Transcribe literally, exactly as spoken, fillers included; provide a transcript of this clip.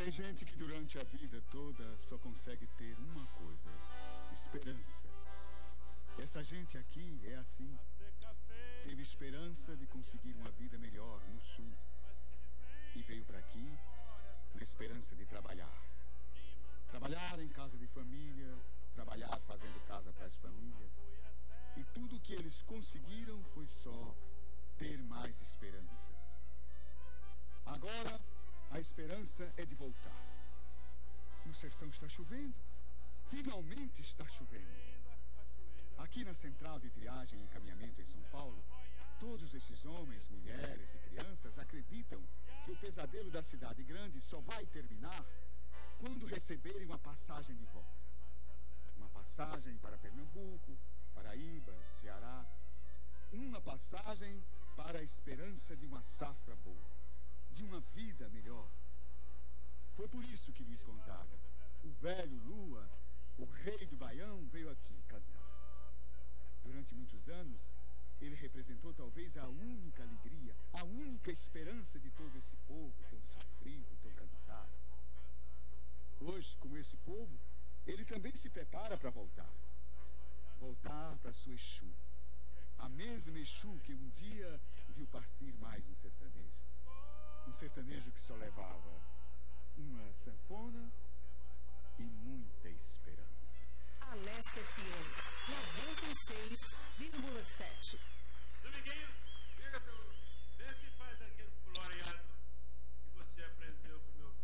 Tem gente que durante a vida toda só consegue ter uma coisa: esperança. Essa gente aqui é assim. Teve esperança de conseguir uma vida melhor no sul. E veio para aqui na esperança de trabalhar. Trabalhar em casa de família, trabalhar fazendo casa para as famílias. E tudo o que eles conseguiram foi só ter mais esperança. Agora, a esperança é de voltar. No sertão está chovendo. Finalmente está chovendo. Aqui na central de triagem e encaminhamento em São Paulo, todos esses homens, mulheres e crianças acreditam que o pesadelo da cidade grande só vai terminar quando receberem uma passagem de volta. Uma passagem para Pernambuco, Paraíba, Ceará. Uma passagem para a esperança de uma safra boa, de uma vida melhor. Foi por isso que Luiz Gonzaga, o velho Lua, o rei do Baião, veio aqui cantar. Durante muitos anos, ele representou talvez a única alegria, a única esperança de todo esse povo tão sofrido, tão cansado. Hoje, como esse povo, ele também se prepara para voltar. Voltar para sua Exu. A mesma Exu que um dia viu partir mais um sertanejo. Um sertanejo que só levava uma sanfona e muita